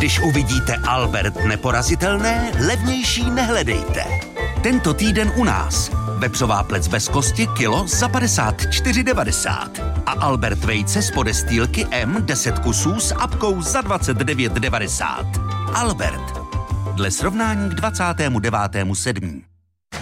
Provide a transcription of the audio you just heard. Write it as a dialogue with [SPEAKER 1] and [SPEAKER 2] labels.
[SPEAKER 1] Když uvidíte Albert neporazitelné, levnější nehledejte. Tento týden u nás. Vepřová plec bez kosti kilo za 54,90. A Albert vejce z podestýlky M 10 kusů s apkou za 29,90. Albert. Dle srovnání k 29.7.